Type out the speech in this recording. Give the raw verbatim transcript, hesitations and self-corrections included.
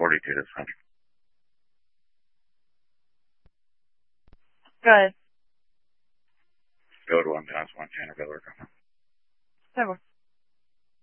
forty-two to Central. Go ahead. Go to one times one Tanner Biller. That works.